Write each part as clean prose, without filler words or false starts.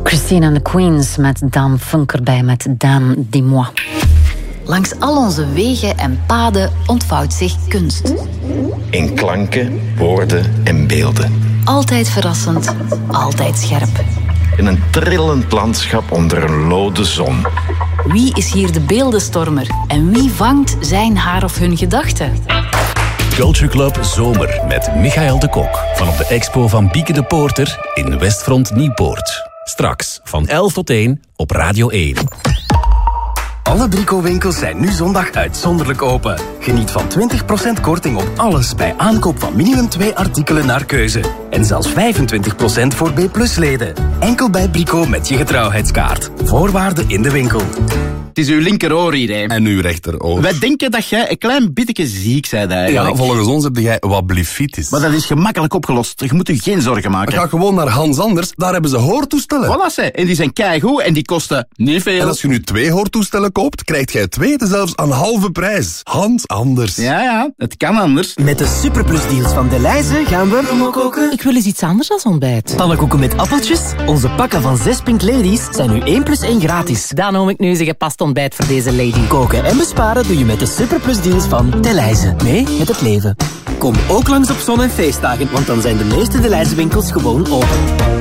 Christine and the Queens met Dame Funk erbij met Dame Dis-moi. Langs al onze wegen en paden ontvouwt zich kunst. In klanken, woorden en beelden. Altijd verrassend, altijd scherp. In een trillend landschap onder een lode zon. Wie is hier de beeldenstormer? En wie vangt zijn, haar of hun gedachten? Culture Club Zomer met Michael de Kok. Vanop de expo van Bieke de Poorter in Westfront Nieuwpoort. Straks van 11 tot 1 op Radio 1. Alle Brico-winkels zijn nu zondag uitzonderlijk open. Geniet van 20% korting op alles bij aankoop van minimum 2 artikelen naar keuze. En zelfs 25% voor B+-leden. Enkel bij Brico met je getrouwheidskaart. Voorwaarden in de winkel. Het is uw linkeroor hier, hè. En uw rechteroor. Wij denken dat jij een klein beetje ziek bent eigenlijk. Ja, volgens ons heb jij wat blefitis. Maar dat is gemakkelijk opgelost. Je moet u geen zorgen maken. Ga gewoon naar Hans Anders, daar hebben ze hoortoestellen. Voilà, ze. En die zijn keigoed en die kosten niet veel. En als je nu 2 hoortoestellen koopt, krijgt jij 2 zelfs aan halve prijs. Hans Anders. Ja, het kan anders. Met de superplusdeals van Delhaize gaan we koken. Ik wil eens iets anders dan ontbijt. Pannenkoeken met appeltjes. Onze pakken van 6 Pink Ladies zijn nu 1+1 gratis. Dan noem ik nu eens een gepast ontbijt voor deze lady. Koken en besparen doe je met de superplusdeals van Delhaize. Mee met het leven. Kom ook langs op zon- en feestdagen, want dan zijn de meeste Delhaize winkels gewoon open.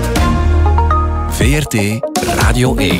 VRT Radio 1.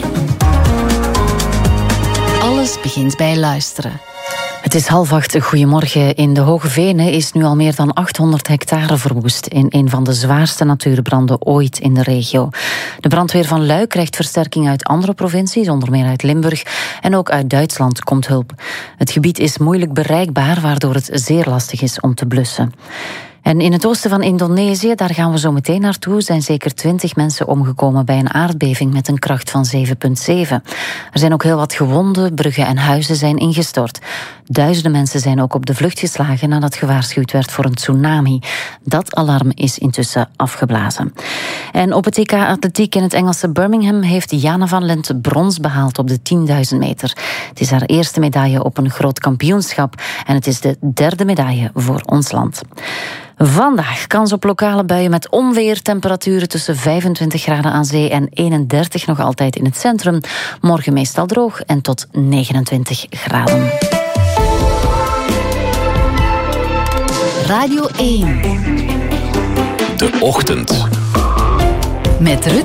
Alles begint bij luisteren. Het is 7:30. Goedemorgen. In de Hoge Venen is nu al meer dan 800 hectare verwoest in een van de zwaarste natuurbranden ooit in de regio. De brandweer van Luik krijgt versterking uit andere provincies, onder meer uit Limburg, en ook uit Duitsland komt hulp. Het gebied is moeilijk bereikbaar, waardoor het zeer lastig is om te blussen. En in het oosten van Indonesië, daar gaan we zo meteen naartoe, zijn zeker 20 mensen omgekomen bij een aardbeving met een kracht van 7,7. Er zijn ook heel wat gewonden, bruggen en huizen zijn ingestort. Duizenden mensen zijn ook op de vlucht geslagen nadat gewaarschuwd werd voor een tsunami. Dat alarm is intussen afgeblazen. En op het EK Atletiek in het Engelse Birmingham heeft Jana van Lent brons behaald op de 10.000 meter. Het is haar eerste medaille op een groot kampioenschap en het is de 3e medaille voor ons land. Vandaag kans op lokale buien met onweer, temperaturen tussen 25 graden aan zee en 31 nog altijd in het centrum. Morgen meestal droog en tot 29 graden. Radio 1. De Ochtend. Met Ruud